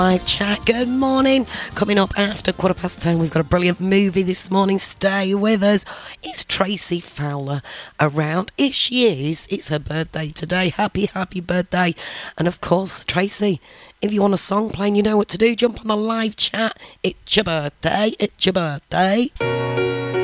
Live chat. Good morning. Coming up after 10:15, we've got a brilliant movie this morning. Stay with us. It's Tracy Fowler around. She is. It's her birthday today. Happy birthday. And of course, Tracy, if you want a song playing, you know what to do. Jump on the live chat. It's your birthday.